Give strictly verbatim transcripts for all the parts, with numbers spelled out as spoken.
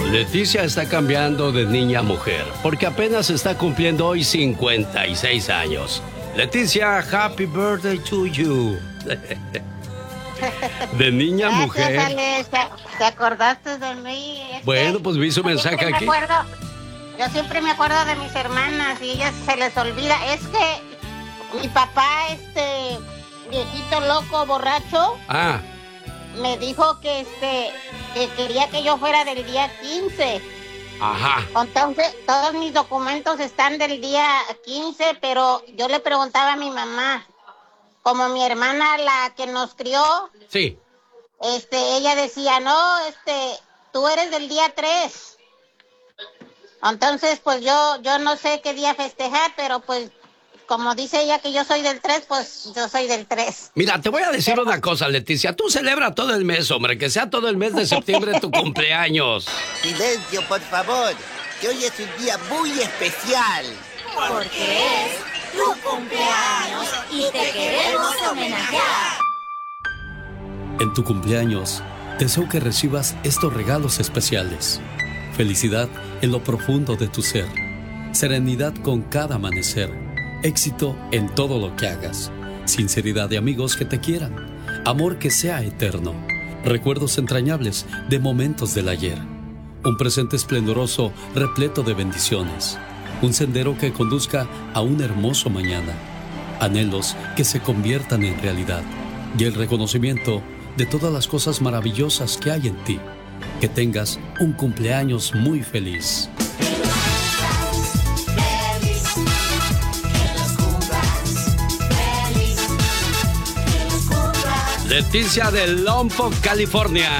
Leticia está cambiando de niña a mujer porque apenas está cumpliendo hoy cincuenta y seis años. Leticia, happy birthday to you. De niña a mujer. Gracias, Ale. ¿Te acordaste de mí? Es bueno, pues vi su mensaje aquí. Me acuerdo, yo siempre me acuerdo de mis hermanas y ellas se les olvida. Es que mi papá, este viejito loco, borracho, ah. me dijo que este que quería que yo fuera del día quince. Ajá. Entonces, todos mis documentos están del día quince, pero yo le preguntaba a mi mamá, como mi hermana, la que nos crió, sí, este, ella decía, no, este, tú eres del día tres. Entonces, pues yo, yo no sé qué día festejar, pero pues, como dice ella que yo soy del tres, pues yo soy del tres. Mira, te voy a decir una cosa, Leticia. Tú celebra todo el mes, hombre. Que sea todo el mes de septiembre tu cumpleaños. Silencio, por favor. Que hoy es un día muy especial. Porque es tu cumpleaños y te queremos homenajear. En tu cumpleaños, deseo que recibas estos regalos especiales. Felicidad en lo profundo de tu ser. Serenidad con cada amanecer. Éxito en todo lo que hagas. Sinceridad de amigos que te quieran. Amor que sea eterno. Recuerdos entrañables de momentos del ayer. Un presente esplendoroso repleto de bendiciones. Un sendero que conduzca a un hermoso mañana. Anhelos que se conviertan en realidad. Y el reconocimiento de todas las cosas maravillosas que hay en ti. Que tengas un cumpleaños muy feliz. Leticia de Lompoc, California.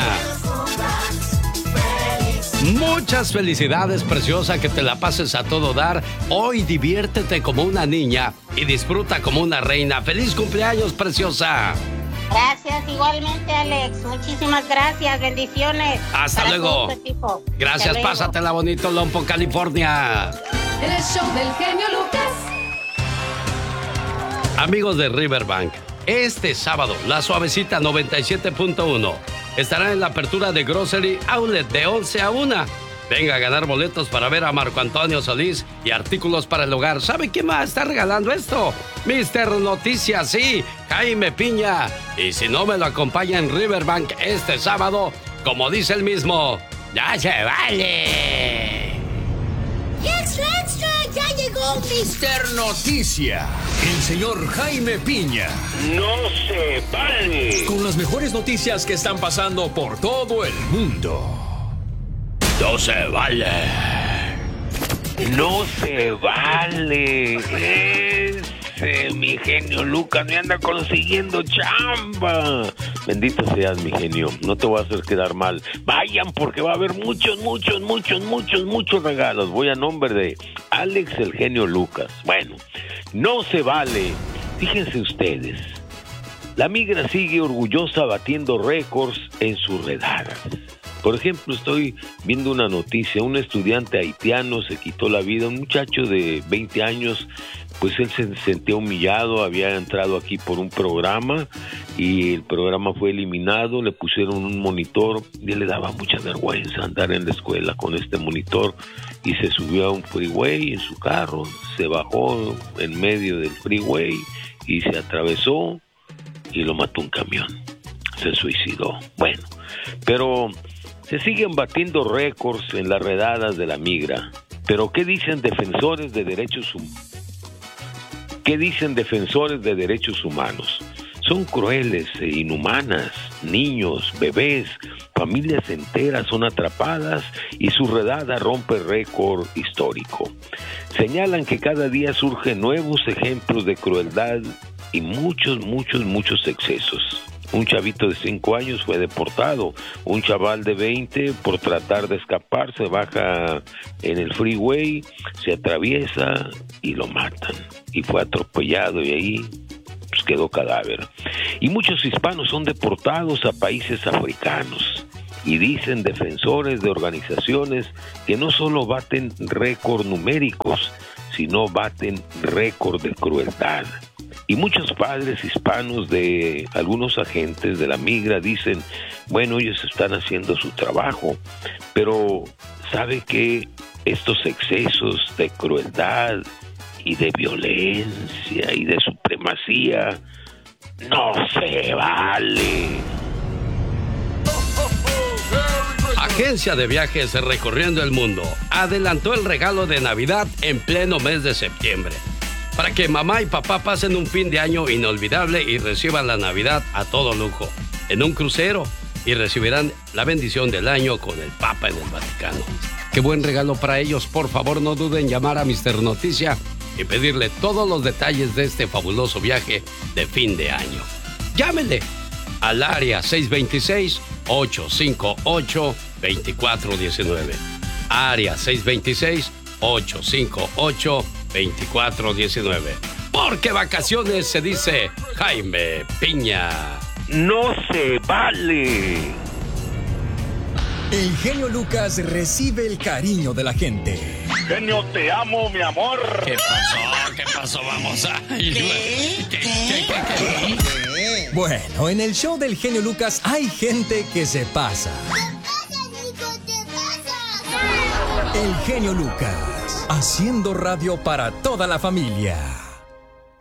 Muchas felicidades, preciosa, que te la pases a todo dar. Hoy diviértete como una niña y disfruta como una reina. ¡Feliz cumpleaños, preciosa! Gracias, igualmente, Alex. Muchísimas gracias, bendiciones. Hasta luego. Gracias, Hasta pásatela bonito, Lompoc, California. El show del genio Lucas. Amigos de Riverbank, este sábado, La Suavecita noventa y siete punto uno estará en la apertura de Grocery Outlet de once a una. Venga a ganar boletos para ver a Marco Antonio Solís y artículos para el hogar. ¿Sabe quién más está regalando esto? mister Noticias, sí, Jaime Piña. Y si no me lo acompaña en Riverbank este sábado, como dice el mismo, ¡ya se vale! ¡Extra, extra! ¡Ya llegó mister Noticia! El señor Jaime Piña. ¡No se vale! Con las mejores noticias que están pasando por todo el mundo. ¡No se vale! ¡No se vale! Ese, mi genio Lucas, me anda consiguiendo chamba. Bendito seas, mi genio. No te voy a hacer quedar mal. Vayan, porque va a haber muchos, muchos, muchos, muchos, muchos regalos. Voy a nombre de Alex, el genio Lucas. Bueno, no se vale. Fíjense ustedes. La migra sigue orgullosa batiendo récords en sus redadas. Por ejemplo, estoy viendo una noticia, un estudiante haitiano se quitó la vida, un muchacho de veinte años, pues él se sentía humillado, había entrado aquí por un programa y el programa fue eliminado, le pusieron un monitor y le daba mucha vergüenza andar en la escuela con este monitor y se subió a un freeway en su carro, se bajó en medio del freeway y se atravesó y lo mató un camión, se suicidó. Bueno, pero se siguen batiendo récords en las redadas de la migra. Pero ¿qué dicen defensores de derechos humanos? ¿Qué dicen defensores de derechos humanos? Son crueles e inhumanas. Niños, bebés, familias enteras son atrapadas y su redada rompe récord histórico. Señalan que cada día surgen nuevos ejemplos de crueldad y muchos, muchos, muchos excesos. Un chavito de cinco años fue deportado, un chaval de veinte por tratar de escapar se baja en el freeway, se atraviesa y lo matan. Y fue atropellado y ahí pues, quedó cadáver. Y muchos hispanos son deportados a países africanos. Y dicen defensores de organizaciones que no solo baten récord numéricos, sino baten récord de crueldad. Y muchos padres hispanos de algunos agentes de la migra dicen, bueno, ellos están haciendo su trabajo, pero ¿sabe qué? Estos excesos de crueldad y de violencia y de supremacía no se vale. Agencia de Viajes Recorriendo el Mundo adelantó el regalo de Navidad en pleno mes de septiembre, para que mamá y papá pasen un fin de año inolvidable y reciban la Navidad a todo lujo en un crucero, y recibirán la bendición del año con el Papa en el Vaticano. Qué buen regalo para ellos. Por favor, no duden en llamar a mister Noticia y pedirle todos los detalles de este fabuloso viaje de fin de año. Llámenle al área seis dos seis, ocho cinco ocho, dos cuatro uno nueve. Área seis dos seis, ocho cinco ocho, dos cuatro uno nueve. Porque vacaciones se dice Jaime Piña. ¡No se vale! El genio Lucas recibe el cariño de la gente. Genio, te amo, mi amor. ¿Qué pasó? ¿Qué pasó? Vamos a... ¿Qué? ¿Qué? ¿Qué? ¿Qué? ¿Qué? Bueno, en el show del genio Lucas hay gente que se pasa. ¿Qué pasa, Nico? ¿Qué pasa? El genio Lucas, haciendo radio para toda la familia.